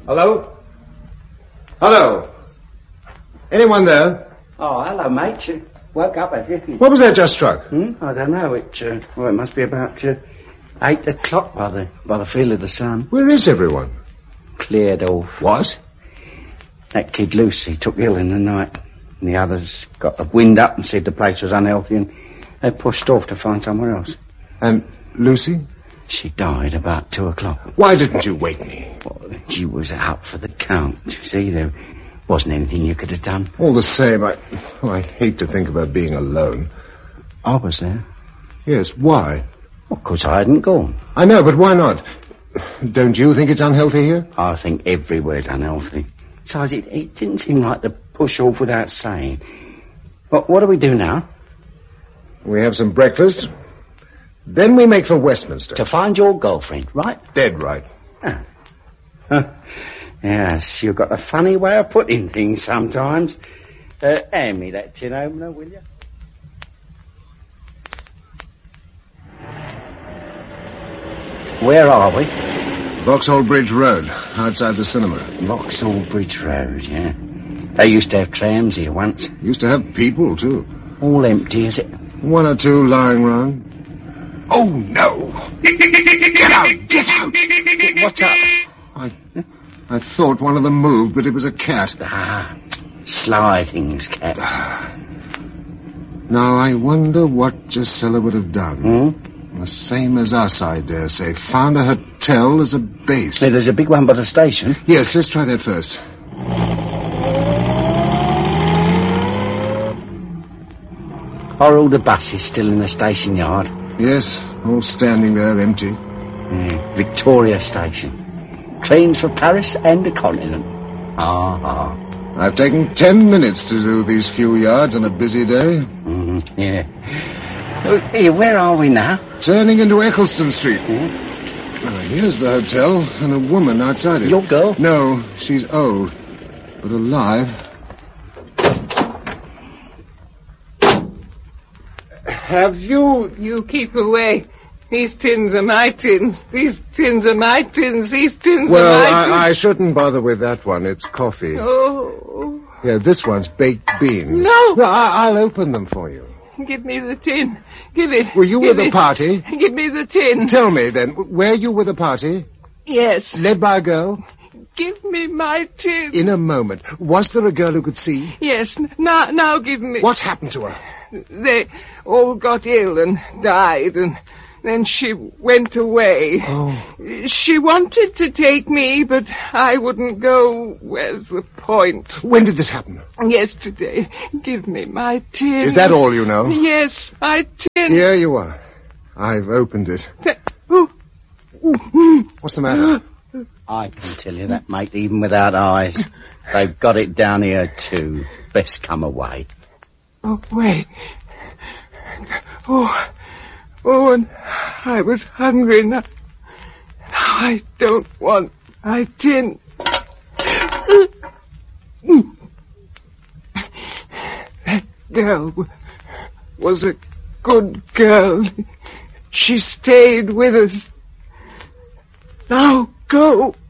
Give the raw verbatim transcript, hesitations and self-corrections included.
Hello? Hello? Anyone there? Oh, hello, mate. You woke up, have you? What was that just struck? Hmm? I don't know. It, uh, well, it must be about uh, eight o'clock by the, by the feel of the sun. Where is everyone? Cleared off. What? That kid Lucy took ill in the night. And the others got the wind up and said the place was unhealthy, and they pushed off to find somewhere else. And Lucy? She died about two o'clock. Why didn't you wake me? Well, she was out for the count. You see, there wasn't anything you could have done. All the same, I, oh, I hate to think about being alone. I was there. Yes, why? Well, 'cause I hadn't gone. I know, but why not? Don't you think it's unhealthy here? I think everywhere's unhealthy. Besides, it, it didn't seem like to push off without saying. But what do we do now? We have some breakfast. Then we make for Westminster. To find your girlfriend, right? Dead right. Ah. Huh. Yes, you've got a funny way of putting things sometimes. Uh, hand me that tin opener, will you? Where are we? Vauxhall Bridge Road, outside the cinema. Vauxhall Bridge Road, yeah. They used to have trams here once. Used to have people, too. All empty, is it? One or two lying round. Oh, no! Get out! Get out! What's up? I, I thought one of them moved, but it was a cat. Ah, sly things, cats. Ah. Now, I wonder what Gisela would have done. Hmm? The same as us, I dare say. Found a hotel as a base. Hey, there's a big one by the station. Yes, let's try that first. Are all the buses still in the station yard? Yes, all standing there, empty. Yeah, Victoria Station. Trains for Paris and the continent. Ah, ah. I've taken ten minutes to do these few yards on a busy day. Mm-hmm, yeah. Oh, here, where are we now? Turning into Eccleston Street. Hmm? Now, here's the hotel and a woman outside it. Your girl? No, she's old, but alive. Have you... You keep away. These tins are my tins. These tins are my tins. These tins Well, are my tins. I, I shouldn't bother with that one. It's coffee. Oh. Yeah, this one's baked beans. No. No, I, I'll open them for you. Give me the tin. Give it. Were you Give with the it. party? Give me the tin. Tell me, then, were you with the party? Yes. Led by a girl? Give me my tin. In a moment. Was there a girl who could see? Yes. Now, now give me... What happened to her? They all got ill and died, and then she went away. Oh. She wanted to take me, but I wouldn't go. Where's the point? When did this happen? Yesterday. Give me my tin. Is that all you know? Yes, my tin. Here you are. I've opened it. Th- oh. What's the matter? I can tell you that, mate, even without eyes. They've got it down here, too. Best come away. Oh, wait. Oh, oh, and I was hungry. Now, now I don't want my tin. That girl w- was a good girl. She stayed with us. Now go.